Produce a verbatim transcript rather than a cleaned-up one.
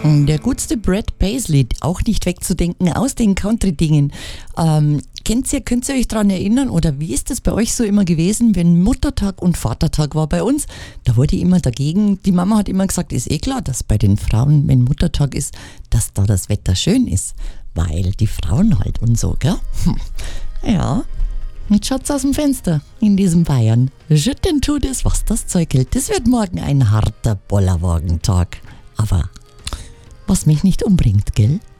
Der gutste Brad Paisley, auch nicht wegzudenken aus den Country-Dingen. Ähm, kennt ihr, könnt ihr euch daran erinnern oder wie ist das bei euch so immer gewesen, wenn Muttertag und Vatertag war bei uns? Da wurde immer dagegen, die Mama hat immer gesagt, ist eh klar, dass bei den Frauen, wenn Muttertag ist, dass da das Wetter schön ist, weil die Frauen halt und so, gell? Hm. Ja, jetzt schaut's aus dem Fenster in diesem Bayern. Schütten tut es, was das Zeug hält. Das wird morgen ein harter Bollerwagentag. Aber was mich nicht umbringt, gell?